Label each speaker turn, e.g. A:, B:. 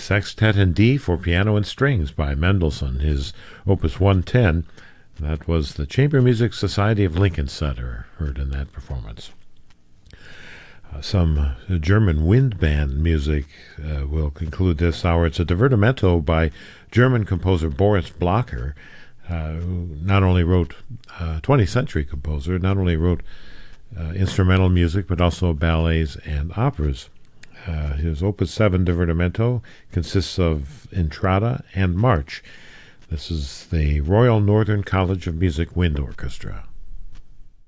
A: Sextet in D for Piano and Strings by Mendelssohn, his Opus 110. That was the Chamber Music Society of Lincoln Center, heard in that performance. Some German wind band music will conclude this hour. It's a divertimento by German composer Boris Blocher, who not only wrote 20th century composer, not only wrote instrumental music, but also ballets and operas. His Opus 7 divertimento consists of Entrada and March. This is the Royal Northern College of Music Wind Orchestra.